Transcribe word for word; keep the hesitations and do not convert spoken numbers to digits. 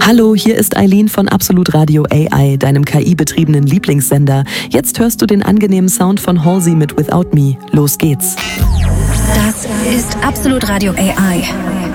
Hallo, hier ist Eileen von Absolut Radio A I, deinem K I-betriebenen Lieblingssender. Jetzt hörst du den angenehmen Sound von Halsey mit Without Me. Los geht's. Das ist Absolut Radio A I.